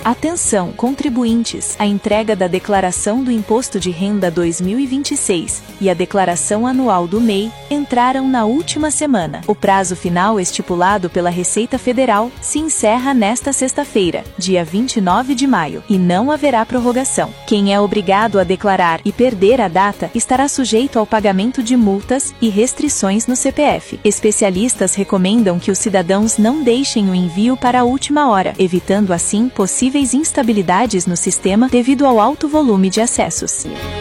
Atenção, contribuintes! A entrega da Declaração do Imposto de Renda 2026 e a Declaração Anual do MEI entraram na última semana. O prazo final estipulado pela Receita Federal se encerra nesta sexta-feira, dia 29 de maio, e não haverá prorrogação. Quem é obrigado a declarar e perder a data estará sujeito ao pagamento de multas e restrições no CPF. Especialistas recomendam que os cidadãos não deixem o envio para a última hora, evitando assim possíveis instabilidades no sistema devido ao alto volume de acessos.